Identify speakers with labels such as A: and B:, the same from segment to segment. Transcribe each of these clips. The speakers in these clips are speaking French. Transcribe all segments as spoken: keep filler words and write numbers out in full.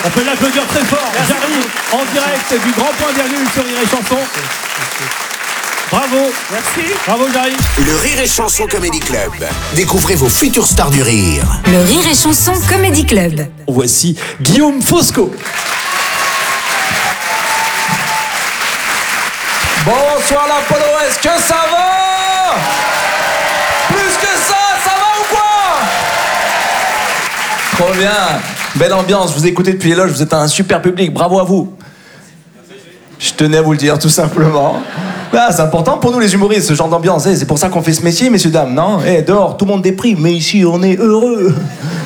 A: On peut l'applaudir très fort. J'arrive en direct du Grand Point Virgule sur Rire et Chanson. Bravo. Merci. Bravo, Jarry.
B: Le Rire et Chanson Comedy Club. Découvrez vos futures stars du rire.
C: Le Rire et Chanson Comedy Club.
A: Voici Guillaume Fosco.
D: Bonsoir l'Apollo, est-ce que ça va? Plus que ça, ça va ou quoi? Trop bien, belle ambiance, vous écoutez depuis les loges, vous êtes un super public, bravo à vous. Je tenais à vous le dire tout simplement. Là, c'est important pour nous les humoristes, ce genre d'ambiance, hey, c'est pour ça qu'on fait ce métier, messieurs, dames, non? Hey, dehors, tout le monde déprime, mais ici, on est heureux.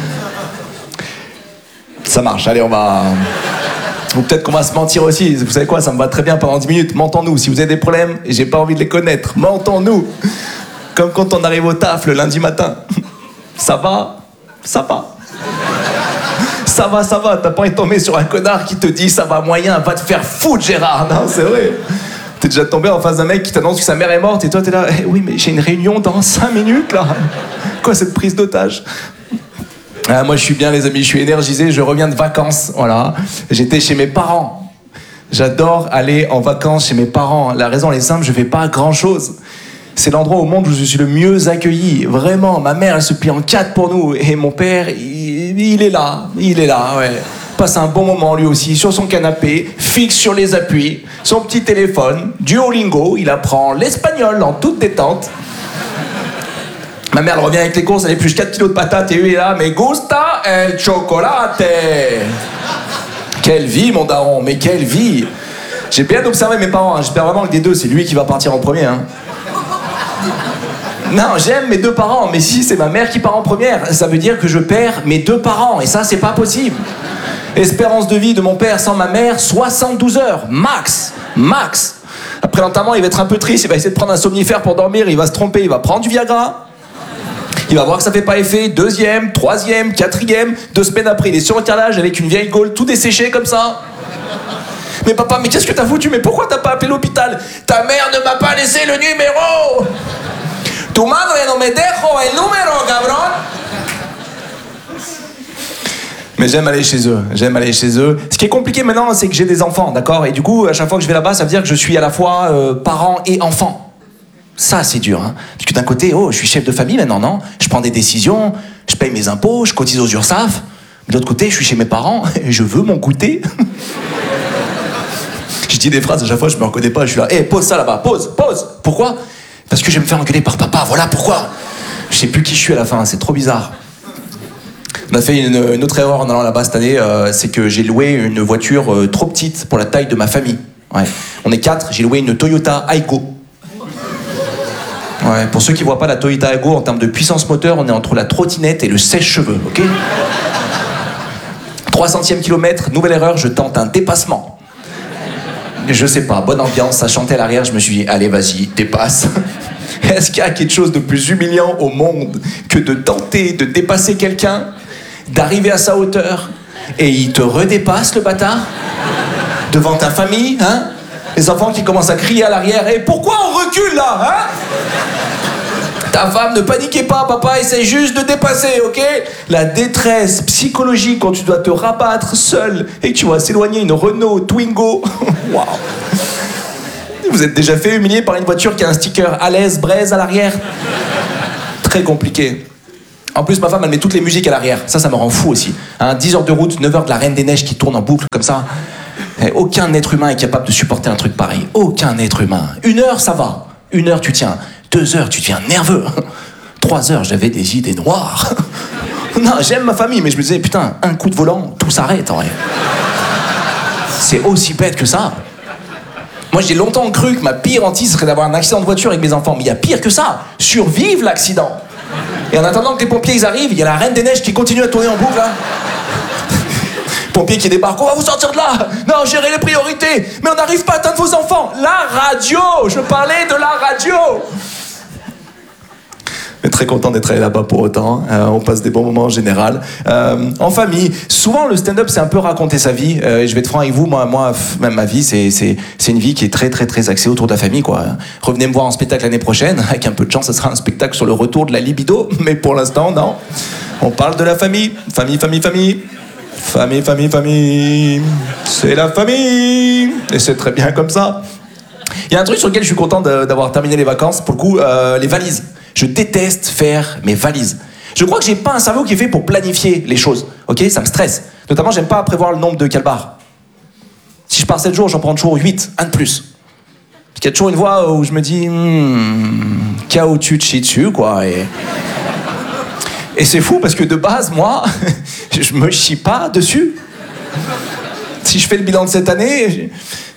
D: Ça marche, allez, on va... Ou peut-être qu'on va se mentir aussi. Vous savez quoi, ça me va très bien pendant dix minutes. Mentons-nous. Si vous avez des problèmes et j'ai pas envie de les connaître, mentons-nous. Comme quand on arrive au taf le lundi matin. Ça va? Ça va. Ça va, ça va. T'as pas envie de tomber sur un connard qui te dit ça va moyen, va te faire foutre, Gérard. Non, c'est vrai. T'es déjà tombé en face d'un mec qui t'annonce que sa mère est morte et toi t'es là. Eh oui, mais j'ai une réunion dans cinq minutes là. Quoi cette prise d'otage? Ah, moi je suis bien les amis, je suis énergisé, je reviens de vacances, voilà. J'étais chez mes parents. J'adore aller en vacances chez mes parents. La raison elle est simple, je fais pas grand chose. C'est l'endroit au monde où je suis le mieux accueilli. Vraiment, ma mère elle se plie en quatre pour nous. Et mon père, il, il est là, il est là, ouais. Passe un bon moment lui aussi, sur son canapé, fixe sur les appuis, son petit téléphone, Duolingo, il apprend l'espagnol en toute détente. Ma mère elle revient avec les courses, elle épluche quatre kilos de patates et lui est là, mais gusta el chocolate. Quelle vie mon daron, mais quelle vie. J'ai bien observé mes parents, hein. J'espère vraiment que des deux c'est lui qui va partir en premier, hein. Non, j'aime mes deux parents, mais si c'est ma mère qui part en première, ça veut dire que je perds mes deux parents, et ça c'est pas possible. Espérance de vie de mon père sans ma mère, soixante-douze heures, max, max. Après l'enterrement, il va être un peu triste, il va essayer de prendre un somnifère pour dormir, il va se tromper, il va prendre du Viagra. Il va voir que ça fait pas effet, deuxième, troisième, quatrième, deux semaines après, il est sur le carrelage avec une vieille gaule tout desséchée comme ça. Mais papa, mais qu'est-ce que t'as foutu? Mais pourquoi t'as pas appelé l'hôpital? Ta mère ne m'a pas laissé le numéro. Tu madre no me dejo el número, cabrón. Mais j'aime aller chez eux, j'aime aller chez eux. Ce qui est compliqué maintenant, c'est que j'ai des enfants, d'accord? Et du coup, à chaque fois que je vais là-bas, ça veut dire que je suis à la fois euh, parent et enfant. Ça, c'est dur, hein. Parce que d'un côté, oh, je suis chef de famille maintenant, non? Je prends des décisions, je paye mes impôts, je cotise aux URSSAF. De l'autre côté, je suis chez mes parents et je veux mon goûter. Je dis des phrases, à chaque fois, je me reconnais pas. Je suis là, hé, hey, pose ça là-bas, pose, pose. Pourquoi? Parce que je vais me faire engueuler par papa, voilà pourquoi. Je sais plus qui je suis à la fin, c'est trop bizarre. On a fait une, une autre erreur en allant là-bas cette année, euh, c'est que j'ai loué une voiture euh, trop petite pour la taille de ma famille. Ouais. On est quatre, j'ai loué une Toyota Aygo. Ouais, pour ceux qui voient pas la Toyota Aygo, en termes de puissance moteur, on est entre la trottinette et le sèche-cheveux, ok? trois centièmes kilomètre, nouvelle erreur, je tente un dépassement. Je sais pas, bonne ambiance, ça chantait à l'arrière, je me suis dit, allez vas-y, dépasse. Est-ce qu'il y a quelque chose de plus humiliant au monde que de tenter de dépasser quelqu'un, d'arriver à sa hauteur, et il te redépasse le bâtard? Devant ta famille, hein? Les enfants qui commencent à crier à l'arrière, et pourquoi on recule là, hein? Ta femme, ne paniquez pas, papa essaie juste de dépasser, ok? La détresse psychologique quand tu dois te rabattre seul et que tu vas s'éloigner une Renault Twingo. Waouh! Vous êtes déjà fait humilier par une voiture qui a un sticker à l'aise, braise à l'arrière? Très compliqué. En plus, ma femme, elle met toutes les musiques à l'arrière. Ça, ça me rend fou aussi. Hein, dix heures de route, neuf heures de la Reine des Neiges qui tourne en boucle comme ça. Et aucun être humain est capable de supporter un truc pareil. Aucun être humain. Une heure, ça va. Une heure, tu tiens. Deux heures, tu deviens nerveux. Trois heures, j'avais des idées noires. Non, j'aime ma famille, mais je me disais, putain, un coup de volant, tout s'arrête, en vrai. C'est aussi bête que ça. Moi, j'ai longtemps cru que ma pire hantise serait d'avoir un accident de voiture avec mes enfants. Mais il y a pire que ça. Survivre l'accident. Et en attendant que les pompiers ils arrivent, il y a la Reine des Neiges qui continue à tourner en boucle, là. Pompiers qui débarquent, on va vous sortir de là. Non, gérez les priorités. Mais on n'arrive pas à atteindre vos enfants. La radio, je parlais de la radio. Mais très content d'être allé là-bas pour autant. Euh, on passe des bons moments en général. Euh, en famille, souvent le stand-up c'est un peu raconter sa vie. Euh, et je vais être franc avec vous, moi, moi même ma vie, c'est, c'est, c'est une vie qui est très très très axée autour de la famille, quoi. Revenez me voir en spectacle l'année prochaine. Avec un peu de chance, ça sera un spectacle sur le retour de la libido. Mais pour l'instant, non. On parle de la famille. Famille, famille, famille. Famille, famille, famille. C'est la famille. Et c'est très bien comme ça. Il y a un truc sur lequel je suis content de, d'avoir terminé les vacances. Pour le coup, euh, les valises. Je déteste faire mes valises. Je crois que j'ai pas un cerveau qui est fait pour planifier les choses. Ok, ça me stresse. Notamment, j'aime pas prévoir le nombre de calbars. Si je pars sept jours, j'en prends toujours huit, un de plus. Parce qu'il y a toujours une voix où je me dis, hmm, chaos tu te chies dessus, quoi. Et, et c'est fou parce que de base, moi, je me chie pas dessus. Si je fais le bilan de cette année, j'ai...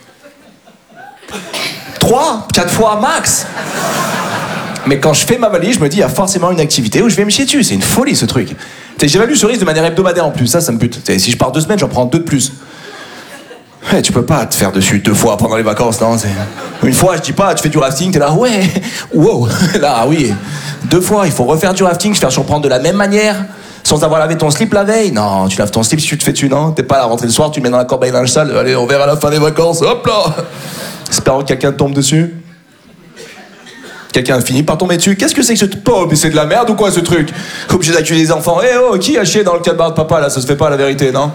D: trois, quatre fois max. Mais quand je fais ma valise, je me dis, il y a forcément une activité où je vais me chier dessus. C'est une folie, ce truc. J'évalue ce risque de manière hebdomadaire en plus. Ça, ça me bute. T'sais, si je pars deux semaines, j'en prends deux de plus. Ouais, tu peux pas te faire dessus deux fois pendant les vacances, non? Une fois, je dis pas, tu fais du rafting, t'es là, ouais, wow. Là, oui. Deux fois, il faut refaire du rafting, se faire surprendre de la même manière, sans avoir lavé ton slip la veille. Non, tu laves ton slip si tu te fais dessus, non? T'es pas à la rentrée le soir, tu le mets dans la corbeille linge sale. Allez, on verra à la fin des vacances. Hop là! Espérant que quelqu'un tombe dessus. Quelqu'un finit par tomber dessus. Qu'est-ce que c'est que ce... Oh, mais c'est de la merde ou quoi, ce truc? Obligé d'accuser les enfants. Eh oh, qui a chié dans le calbar de papa, là? Ça se fait pas, la vérité, non?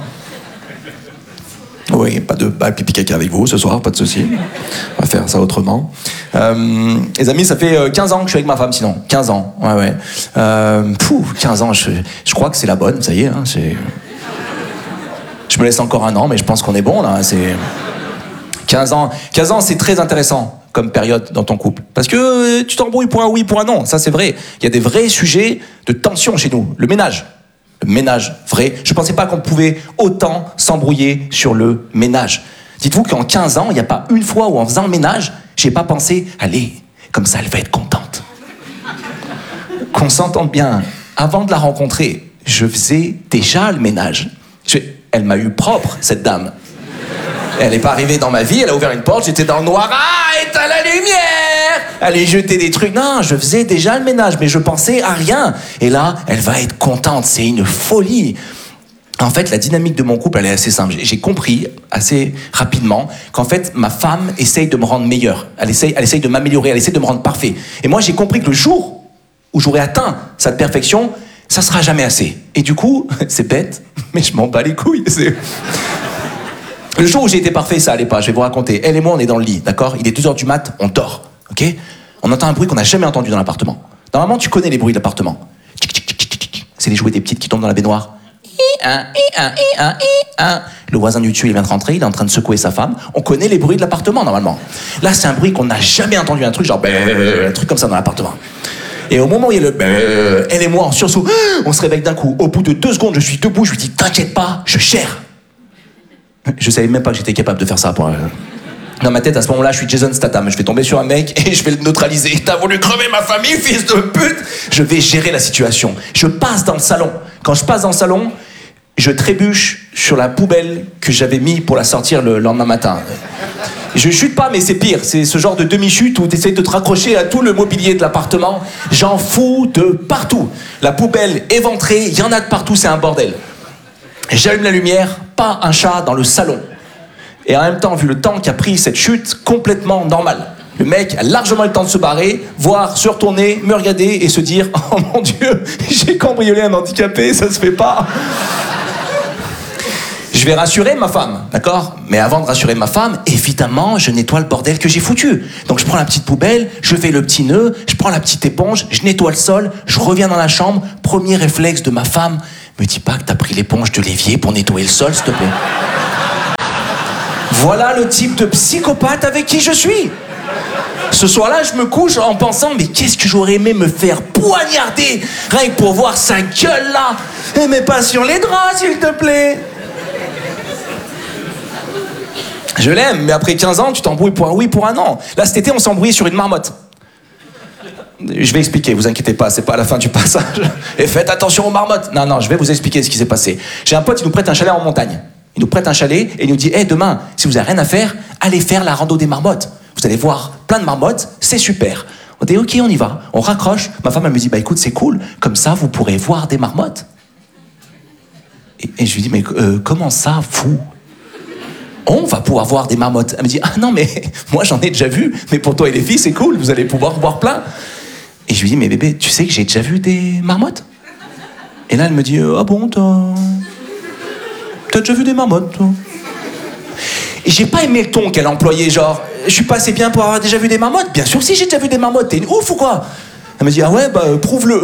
D: Oui, pas de pas pipi caca avec vous ce soir, pas de souci. On va faire ça autrement. Euh, les amis, ça fait quinze ans que je suis avec ma femme, sinon. quinze ans, ouais, ouais. Euh, pouf, quinze ans, je, je crois que c'est la bonne, ça y est. Hein, c'est... Je me laisse encore un an, mais je pense qu'on est bon, là. C'est... quinze ans, quinze ans, c'est très intéressant comme période dans ton couple. Parce que tu t'embrouilles pour un oui, pour un non. Ça, c'est vrai. Il y a des vrais sujets de tension chez nous. Le ménage. Le ménage, vrai. Je pensais pas qu'on pouvait autant s'embrouiller sur le ménage. Dites-vous qu'en quinze ans, il n'y a pas une fois où en faisant le ménage, j'ai pas pensé, allez, comme ça, elle va être contente. Qu'on s'entende bien. Avant de la rencontrer, je faisais déjà le ménage. Je... Elle m'a eu propre, cette dame. Elle n'est pas arrivée dans ma vie, elle a ouvert une porte, j'étais dans le noir, ah, éteins la lumière! Allez jeter des trucs. Non, je faisais déjà le ménage, mais je pensais à rien. Et là, elle va être contente, c'est une folie. En fait, la dynamique de mon couple, elle est assez simple. J'ai compris assez rapidement qu'en fait, ma femme essaye de me rendre meilleur. Elle essaye, elle essaye de m'améliorer, elle essaye de me rendre parfait. Et moi, j'ai compris que le jour où j'aurai atteint cette perfection, ça sera jamais assez. Et du coup, c'est bête, mais je m'en bats les couilles. C'est... Le jour où j'ai été parfait, ça allait pas, je vais vous raconter. Elle et moi, on est dans le lit, d'accord? Il est deux heures du mat, on dort, ok? On entend un bruit qu'on n'a jamais entendu dans l'appartement. Normalement, tu connais les bruits de l'appartement. C'est les jouets des petites qui tombent dans la baignoire. Le voisin du dessus, il vient de rentrer, il est en train de secouer sa femme. On connaît les bruits de l'appartement, normalement. Là, c'est un bruit qu'on n'a jamais entendu, un truc genre... un truc comme ça dans l'appartement. Et au moment où il y a le... Elle et moi, en sursaut, on se réveille d'un coup. Au bout de deux secondes, je suis debout, je lui dis, t'inquiète pas, je gère. Je savais même pas que j'étais capable de faire ça. Pour... Dans ma tête, à ce moment-là, je suis Jason Statham. Je vais tomber sur un mec et je vais le neutraliser. T'as voulu crever ma famille, fils de pute! Je vais gérer la situation. Je passe dans le salon. Quand je passe dans le salon, je trébuche sur la poubelle que j'avais mis pour la sortir le lendemain matin. Je chute pas, mais c'est pire. C'est ce genre de demi-chute où tu essayes de te raccrocher à tout le mobilier de l'appartement. J'en fous de partout. La poubelle éventrée, il y en a de partout, c'est un bordel. J'allume la lumière, pas un chat dans le salon. Et en même temps, vu le temps qu'a pris cette chute, complètement normale. Le mec a largement eu le temps de se barrer, voire se retourner, me regarder et se dire « Oh mon Dieu, j'ai cambriolé un handicapé, ça se fait pas !» Je vais rassurer ma femme, d'accord? Mais avant de rassurer ma femme, évidemment, je nettoie le bordel que j'ai foutu. Donc je prends la petite poubelle, je fais le petit nœud, je prends la petite éponge, je nettoie le sol, je reviens dans la chambre. Premier réflexe de ma femme, me dis pas que t'as pris l'éponge de l'évier pour nettoyer le sol, s'il te plaît. Voilà le type de psychopathe avec qui je suis. Ce soir-là, je me couche en pensant, mais qu'est-ce que j'aurais aimé me faire poignarder, rien que pour voir sa gueule là. Eh, mais pas sur les draps, s'il te plaît. Je l'aime, mais après quinze ans, tu t'embrouilles pour un oui, pour un non. Là, cet été, on s'est embrouillé sur une marmotte. Je vais expliquer, vous inquiétez pas, c'est pas à la fin du passage. Et faites attention aux marmottes. Non, non, je vais vous expliquer ce qui s'est passé. J'ai un pote, il nous prête un chalet en montagne. Il nous prête un chalet et il nous dit, hé, hey, demain, si vous avez rien à faire, allez faire la rando des marmottes. Vous allez voir plein de marmottes, c'est super. On dit, ok, on y va. On raccroche. Ma femme, elle me dit, bah écoute, c'est cool. Comme ça, vous pourrez voir des marmottes. Et, et je lui dis, mais euh, comment ça, vous? On va pouvoir voir des marmottes. Elle me dit, ah non, mais moi, j'en ai déjà vu. Mais pour toi et les filles, c'est cool. Vous allez pouvoir voir plein. Et je lui dis, mais bébé, tu sais que j'ai déjà vu des marmottes? Et là, elle me dit, ah bon, toi... t'as déjà vu des marmottes, toi? Et j'ai pas aimé le ton qu'elle employait, genre, je suis pas assez bien pour avoir déjà vu des marmottes. Bien sûr, si j'ai déjà vu des marmottes, t'es une ouf ou quoi? Elle me dit, ah ouais, bah, euh, prouve-le.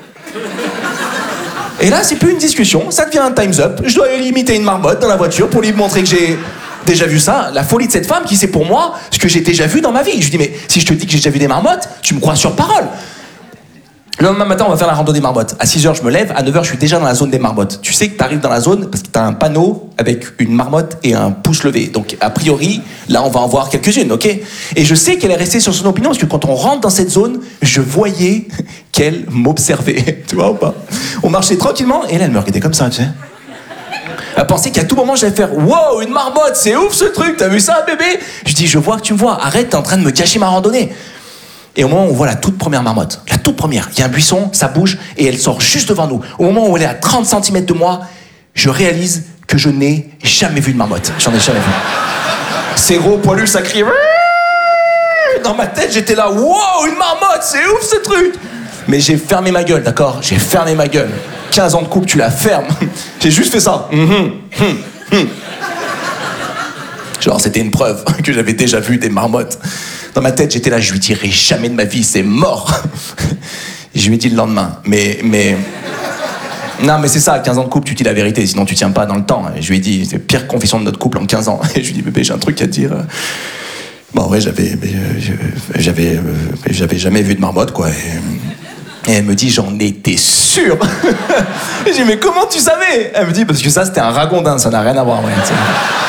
D: Et là, c'est plus une discussion, ça devient un time's up. Je dois imiter une marmotte dans la voiture pour lui montrer que j'ai déjà vu ça. La folie de cette femme qui sait pour moi ce que j'ai déjà vu dans ma vie. Je lui dis, mais si je te dis que j'ai déjà vu des marmottes, tu me crois sur parole. Le lendemain matin, on va faire la randonnée marmotte. À six heures, je me lève. À neuf heures, je suis déjà dans la zone des marmottes. Tu sais que t'arrives dans la zone parce que t'as un panneau avec une marmotte et un pouce levé. Donc, a priori, là, on va en voir quelques-unes, ok? Et je sais qu'elle est restée sur son opinion parce que quand on rentre dans cette zone, je voyais qu'elle m'observait. Tu vois ou pas? On marchait tranquillement et là, elle me regardait comme ça, tu sais. Elle pensait qu'à tout moment, j'allais faire « Wow, une marmotte, c'est ouf ce truc, t'as vu ça, bébé ?» Je dis « Je vois que tu me vois, arrête, t'es en train de me gâcher ma randonnée. » Et au moment où on voit la toute première marmotte, la toute première, il y a un buisson, ça bouge, et elle sort juste devant nous. Au moment où elle est à trente centimètres de moi, je réalise que je n'ai jamais vu de marmotte. J'en ai jamais vu. C'est gros, poilu, ça crie. Dans ma tête, j'étais là, wow, une marmotte, c'est ouf ce truc. Mais j'ai fermé ma gueule, d'accord? J'ai fermé ma gueule. quinze ans de couple, tu la fermes. J'ai juste fait ça. Mm-hmm. Mm-hmm. Genre, c'était une preuve que j'avais déjà vu des marmottes. Dans ma tête, j'étais là, je lui dirai jamais de ma vie, c'est mort. Et je lui ai dit le lendemain, mais, mais... Non, mais c'est ça, à quinze ans de couple, tu dis la vérité, sinon tu tiens pas dans le temps. Et je lui ai dit, c'est la pire confession de notre couple en quinze ans. Et je lui ai dit, bébé, j'ai un truc à te dire. Bon, en vrai, j'avais... J'avais... J'avais jamais vu de marmotte, quoi. Et, et elle me dit, j'en étais sûr. Et j'ai dit, mais comment tu savais? Elle me dit, parce que ça, c'était un ragondin, ça n'a rien à voir, ouais. T'sais.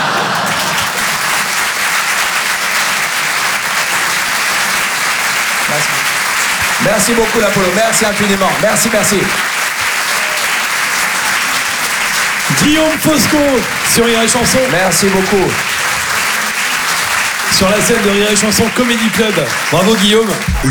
D: Merci beaucoup, l'Apollo. Merci infiniment. Merci, merci.
A: Guillaume Fosco sur Rire et Chanson.
D: Merci beaucoup.
A: Sur la scène de Rire et Chanson Comedy Club. Bravo, Guillaume.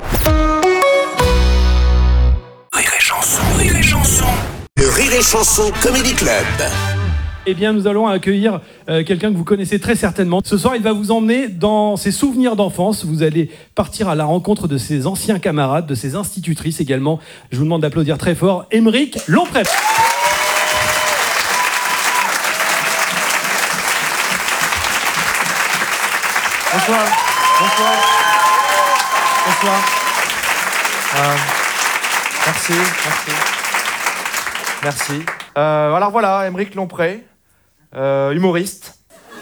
B: Rire et Chanson, Rire et Chanson. Le Rire et Chanson Comedy Club.
A: Eh bien, nous allons accueillir euh, quelqu'un que vous connaissez très certainement. Ce soir, il va vous emmener dans ses souvenirs d'enfance. Vous allez partir à la rencontre de ses anciens camarades, de ses institutrices également. Je vous demande d'applaudir très fort Aymeric Lompré.
E: Bonsoir. Bonsoir. Bonsoir. Euh, merci, merci. Merci. Euh, alors voilà, Aymeric Lompré. Euh, humoriste.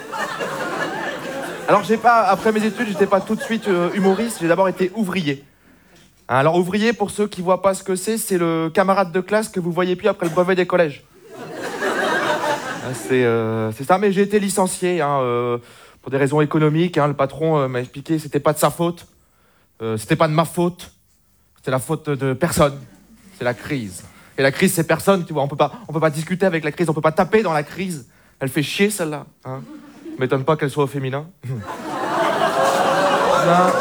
E: Alors j'ai pas, après mes études, j'étais pas tout de suite euh, humoriste, j'ai d'abord été ouvrier. Hein, alors ouvrier, pour ceux qui voient pas ce que c'est, c'est le camarade de classe que vous voyez plus après le brevet des collèges. Hein, c'est, euh, c'est ça, mais j'ai été licencié hein, euh, pour des raisons économiques. Hein, le patron euh, m'a expliqué, c'était pas de sa faute, euh, c'était pas de ma faute, c'était la faute de personne. C'est la crise. Et la crise, c'est personne, tu vois. On peut pas, on peut pas discuter avec la crise, on peut pas taper dans la crise. Elle fait chier, celle-là. Hein. M'étonne pas qu'elle soit au féminin. non, non,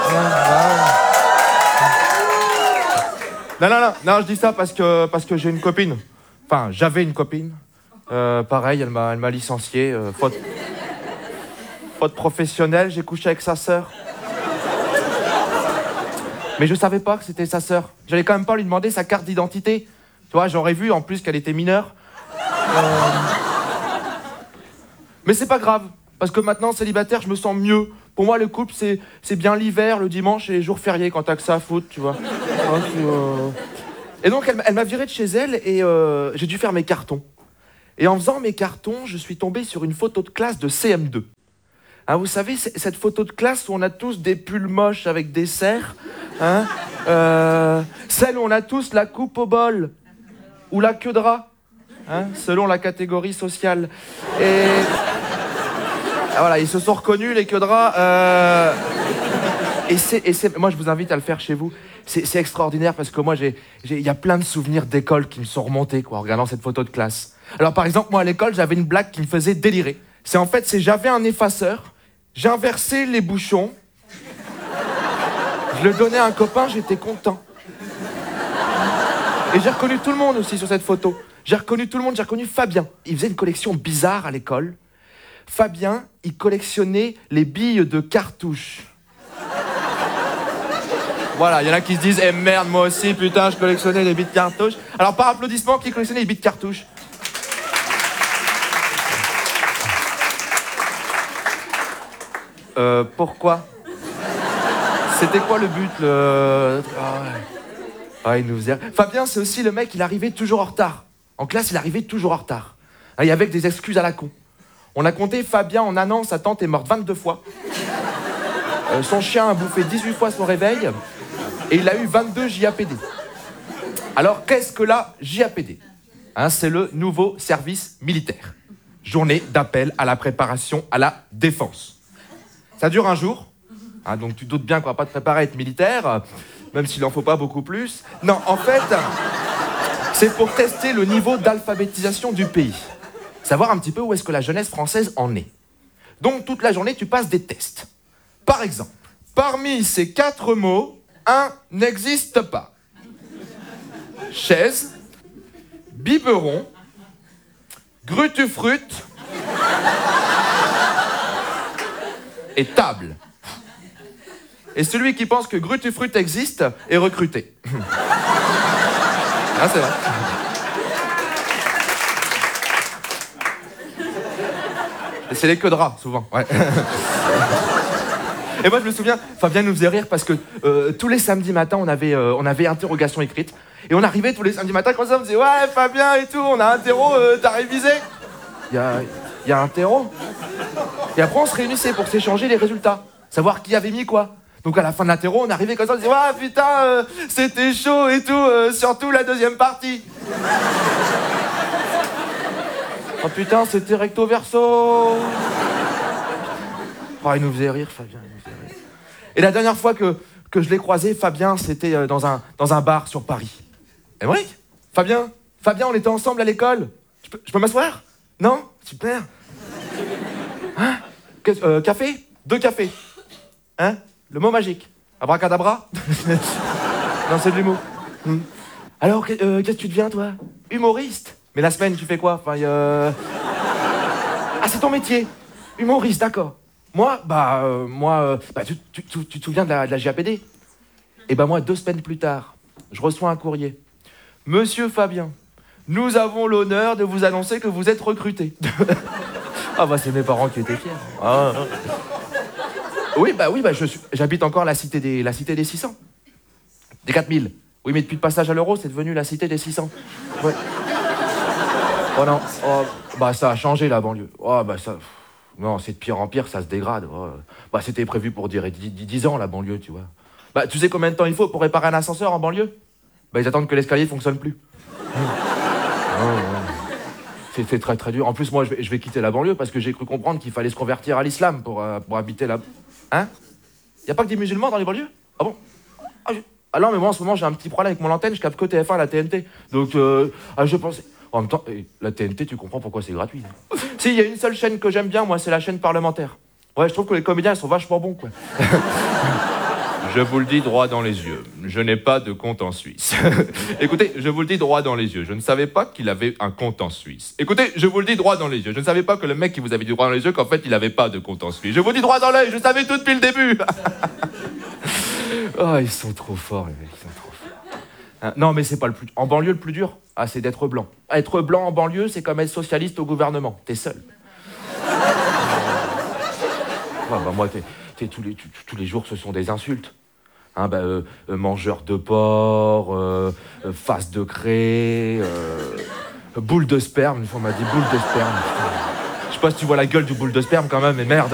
E: non. non, non, non, non, je dis ça parce que, parce que j'ai une copine. Enfin, j'avais une copine. Euh, pareil, elle m'a, elle m'a licencié. Euh, faute, faute professionnelle, j'ai couché avec sa sœur. Mais je savais pas que c'était sa sœur. J'allais quand même pas lui demander sa carte d'identité. Tu vois, j'aurais vu en plus qu'elle était mineure. Euh... Mais c'est pas grave, parce que maintenant, célibataire, je me sens mieux. Pour moi, le couple, c'est, c'est bien l'hiver, le dimanche et les jours fériés, quand t'as que ça à foutre, tu vois. Ouais, euh... Et donc, elle, elle m'a viré de chez elle et euh, j'ai dû faire mes cartons. Et en faisant mes cartons, je suis tombé sur une photo de classe de C M deux. Hein, vous savez, cette photo de classe où on a tous des pulls moches avec des serres, hein, euh, celle où on a tous la coupe au bol ou la queue de rat, hein, selon la catégorie sociale. Et ah, voilà, ils se sont reconnus, les queues de rat. Euh... Et c'est, et c'est, moi, je vous invite à le faire chez vous. C'est, c'est extraordinaire parce que moi, j'ai, j'ai, y a plein de souvenirs d'école qui me sont remontés, quoi, en regardant cette photo de classe. Alors, par exemple, moi, à l'école, j'avais une blague qui me faisait délirer. C'est en fait, c'est j'avais un effaceur, j'ai inversé les bouchons, je le donnais à un copain, j'étais content. Et j'ai reconnu tout le monde aussi sur cette photo. J'ai reconnu tout le monde, j'ai reconnu Fabien. Il faisait une collection bizarre à l'école. Fabien, il collectionnait les billes de cartouches. Voilà, il y en a qui se disent « Eh merde, moi aussi, putain, je collectionnais les billes de cartouches. » Alors, par applaudissement, qui collectionnait les billes de cartouches? Euh, pourquoi? C'était quoi le but, le... Ah, ouais. Ah, il nous faisait... Fabien, c'est aussi le mec, il arrivait toujours en retard. En classe, il arrivait toujours en retard. Et avec des excuses à la con. On a compté, Fabien, en un an, sa tante est morte vingt-deux fois. Euh, son chien a bouffé dix-huit fois son réveil. Et il a eu vingt-deux J A P D. Alors, qu'est-ce que la J A P D? Hein, c'est le nouveau service militaire. Journée d'appel à la préparation à la défense. Ça dure un jour. Hein, donc tu doutes bien qu'on va pas te préparer à être militaire, même s'il en faut pas beaucoup plus. Non, en fait, c'est pour tester le niveau d'alphabétisation du pays. Savoir un petit peu où est-ce que la jeunesse française en est. Donc toute la journée, tu passes des tests. Par exemple, parmi ces quatre mots, un n'existe pas. Chaise, biberon, grutufrute et table. Et celui qui pense que grutufrute existe est recruté. Ah, c'est vrai. C'est les queues de rats, souvent. Ouais. Et moi, je me souviens, Fabien nous faisait rire parce que euh, tous les samedis matins, on avait, euh, on avait interrogation écrite. Et on arrivait tous les samedis matins, comme ça, on me disait « Ouais, Fabien et tout, on a interro, euh, t'as révisé ?» Il y a, y a interro. Et après, on se réunissait pour s'échanger les résultats. Savoir qui avait mis quoi. Donc à la fin de l'interro, on arrivait comme ça, on disait « Ouais, putain, euh, c'était chaud et tout, euh, surtout la deuxième partie. » Oh putain, c'était recto verso. Oh, il nous faisait rire, Fabien, il nous faisait rire. Et la dernière fois que, que je l'ai croisé, Fabien, c'était dans un, dans un bar sur Paris. Émeric, Fabien, Fabien, on était ensemble à l'école. Je peux, je peux m'asseoir? Non? Super. Hein? euh, Café? Deux cafés. Hein? Le mot magique. Abracadabra? Non, c'est de l'humour. Hmm. Alors, euh, qu'est-ce que tu deviens, toi? Humoriste. Mais la semaine, tu fais quoi? Enfin, euh... Ah, c'est ton métier. Humoriste, d'accord. Moi, bah, euh, moi, euh, bah, tu, tu, tu, tu te souviens de la, de la J A P D? Et bah moi, deux semaines plus tard, je reçois un courrier. Monsieur Fabien, nous avons l'honneur de vous annoncer que vous êtes recruté. Ah bah c'est mes parents qui étaient fiers. Ah, ah. Oui, bah oui, bah je suis, j'habite encore la cité des, la cité des six cents. Des quatre mille. Oui, mais depuis le passage à l'euro, c'est devenu la cité des six cents. Ouais. Oh non, oh, bah ça a changé la banlieue. Oh bah ça... Non, c'est de pire en pire, ça se dégrade. Oh. Bah c'était prévu pour dire dix ans la banlieue, tu vois. Bah tu sais combien de temps il faut pour réparer un ascenseur en banlieue? Bah ils attendent que l'escalier fonctionne plus. Oh, ouais. C'est très très dur. En plus moi je vais, je vais quitter la banlieue parce que j'ai cru comprendre qu'il fallait se convertir à l'islam pour, euh, pour habiter là. Hein? Y a pas que des musulmans dans les banlieues? Ah bon? Ah, je... ah non mais moi en ce moment j'ai un petit problème avec mon antenne, je capte que T F un, la T N T. Donc euh, ah, je pensais... En même temps, la T N T, tu comprends pourquoi c'est gratuit. Hein. Si, il y a une seule chaîne que j'aime bien, moi, c'est la chaîne parlementaire. Ouais, je trouve que les comédiens, ils sont vachement bons, quoi.
F: Je vous le dis droit dans les yeux, je n'ai pas de compte en Suisse. Écoutez, je vous le dis droit dans les yeux, je ne savais pas qu'il avait un compte en Suisse. Écoutez, je vous le dis droit dans les yeux, je ne savais pas que le mec qui vous avait dit droit dans les yeux, qu'en fait, il n'avait pas de compte en Suisse. Je vous le dis droit dans l'œil, je savais tout depuis le début.
E: Oh, ils sont trop forts, les mecs, ils sont trop forts. Hein, non, mais c'est pas le plus... En banlieue, le plus dur, ah, c'est d'être blanc. Être blanc en banlieue, c'est comme être socialiste au gouvernement. T'es seul. Ah, bah, moi, t'es, t'es, tous, les, tous les jours, ce sont des insultes. Hein, bah, euh, euh, mangeur de porc, euh, euh, face de craie, euh, boule de sperme. Une fois, on m'a dit boule de sperme. Je sais pas si tu vois la gueule du boule de sperme quand même, mais merde.